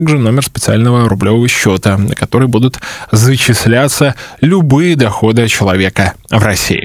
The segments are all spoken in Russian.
также номер специального рублевого счета, на который будут зачисляться любые доходы человека в России.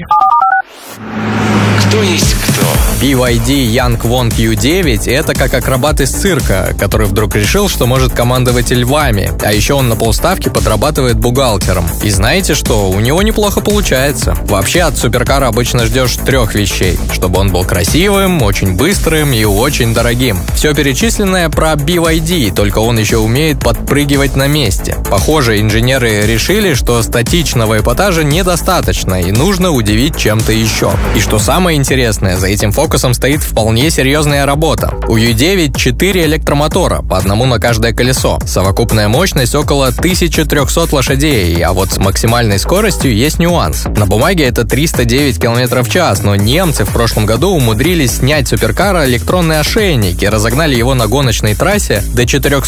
Кто есть кто? BYD Yankwon Q9 — это как акробат из цирка, который вдруг решил, что может командовать львами, а еще он на полставки подрабатывает бухгалтером. И знаете что? У него неплохо получается. Вообще от суперкара обычно ждешь 3 вещей: чтобы он был красивым, очень быстрым и очень дорогим. Все перечисленное про BYD, только он еще умеет подпрыгивать на месте. Похоже, инженеры решили, что статичного эпатажа недостаточно и нужно удивить чем-то еще. И что самое интересное, за этим фокусом стоит вполне серьезная работа. У U9 4 электромотора, по одному на каждое колесо. Совокупная мощность около 1300 лошадей, а вот с максимальной скоростью есть нюанс. На бумаге это 309 км в час, но немцы в прошлом году умудрились снять суперкара электронный ошейник и разогнали его на гоночной трассе до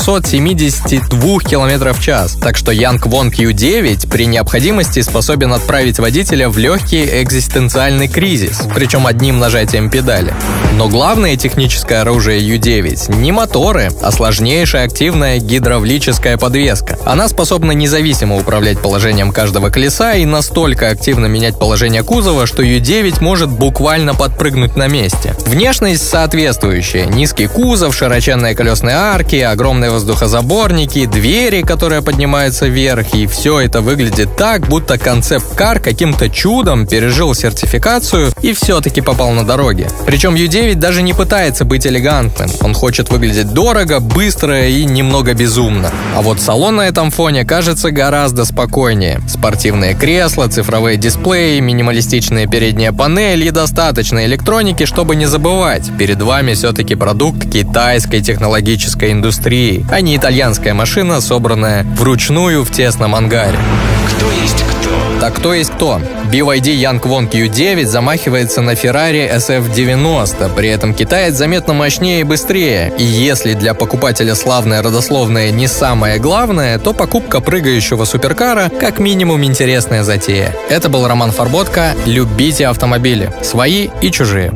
472 км в час. Так что Yankwon Q9 при необходимости способен отправить водителя в легкий экзистенциальный кризис, причем одним нажатием педали. Но главное техническое оружие U9 не моторы, а сложнейшая активная гидравлическая подвеска. Она способна независимо управлять положением каждого колеса и настолько активно менять положение кузова, что U9 может буквально подпрыгнуть на месте. Внешность соответствующая: низкий кузов, широченные колесные арки, огромные воздухозаборники, двери, которые поднимаются вверх, и все это выглядит так, будто концепт-кар каким-то чудом пережил сертификацию и все-таки попал на дороге. Причем U9 даже не пытается быть элегантным. Он хочет выглядеть дорого, быстро и немного безумно. А вот салон на этом фоне кажется гораздо спокойнее. Спортивные кресла, цифровые дисплеи, минималистичные передние панели и достаточно электроники, чтобы не забывать: перед вами все-таки продукт китайской технологической индустрии, а не итальянская машина, собранная вручную в тесном ангаре. Кто есть кто? Так кто есть кто? BYD Yankwon Q9 замахивается на Ferrari SF90, при этом китаец заметно мощнее и быстрее. И если для покупателя славное родословное не самое главное, то покупка прыгающего суперкара как минимум интересная затея. Это был Роман Фарботко. Любите автомобили, свои и чужие.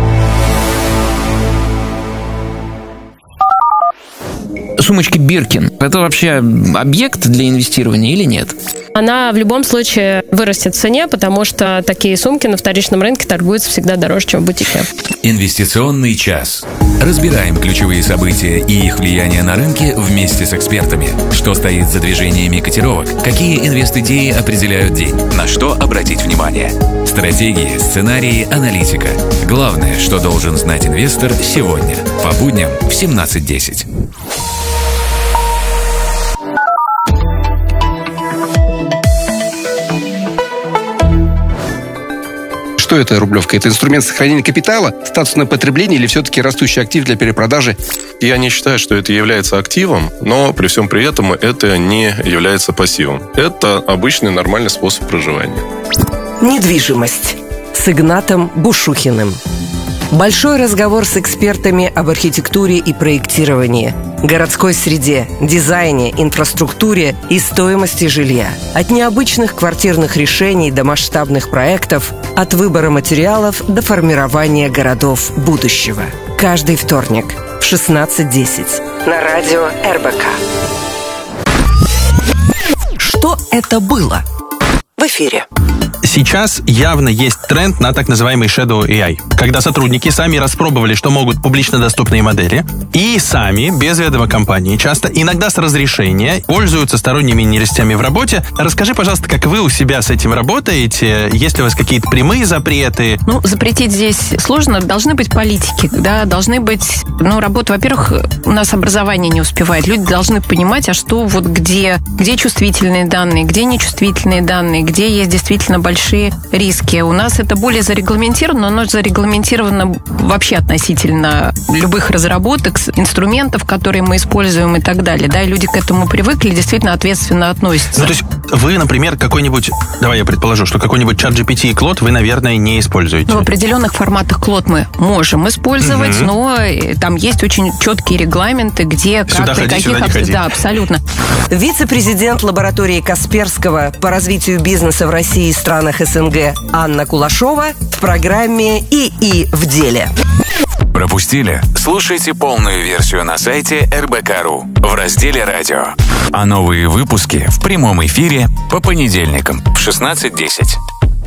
Сумочки Биркин – это вообще объект для инвестирования или нет? Она в любом случае вырастет в цене, потому что такие сумки на вторичном рынке торгуются всегда дороже, чем в бутике. Инвестиционный час. Разбираем ключевые события и их влияние на рынки вместе с экспертами. Что стоит за движениями котировок? Какие инвест-идеи определяют день? На что обратить внимание? Стратегии, сценарии, аналитика. Главное, что должен знать инвестор сегодня. По будням в 17:10. Что это рублевка? Это инструмент сохранения капитала, статусное потребление или все-таки растущий актив для перепродажи? Я не считаю, что это является активом, но при всем при этом это не является пассивом. Это обычный нормальный способ проживания. Недвижимость с Игнатом Бушухиным. Большой разговор с экспертами об архитектуре и проектировании, городской среде, дизайне, инфраструктуре и стоимости жилья. От необычных квартирных решений до масштабных проектов, от выбора материалов до формирования городов будущего. Каждый вторник в 16:10 на радио РБК. Что это было? В эфире. Сейчас явно есть тренд на так называемый Shadow AI, когда сотрудники сами распробовали, что могут публично доступные модели, и сами, без ведома компании, часто, иногда с разрешения, пользуются сторонними нейросетями в работе. Расскажи, пожалуйста, как вы у себя с этим работаете? Есть ли у вас какие-то прямые запреты? Запретить здесь сложно. Должны быть политики, да, должны быть, работа. Во-первых, у нас образование не успевает. Люди должны понимать, а что где чувствительные данные, где нечувствительные данные, где есть действительно большие риски. У нас это более зарегламентировано, но зарегламентировано вообще относительно любых разработок, инструментов, которые мы используем и так далее. Да, и люди к этому привыкли, действительно ответственно относятся. То есть вы, например, какой-нибудь, давай я предположу, что какой-нибудь ChatGPT и Claude вы, наверное, не используете. В определенных форматах Claude мы можем использовать, но там есть очень четкие регламенты, где, сюда как, ходи, каких... сюда не ходи. Да, абсолютно. Вице-президент лаборатории Касперского по развитию бизнеса в России и странах СНГ Анна Кулашова в программе «ИИ в деле». Пропустили? Слушайте полную версию на сайте РБК.ру в разделе «Радио». А новые выпуски в прямом эфире по понедельникам в 16:10.